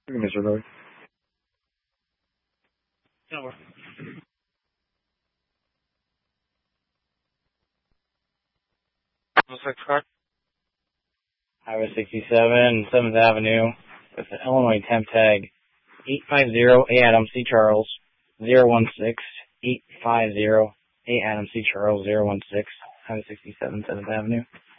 Mr. Miller. Over. Highway 67, 7th Avenue, with the Illinois temp tag 850 A Adam C. Charles 016 850 A Adam C. Charles 016, Highway 67, 7th Avenue.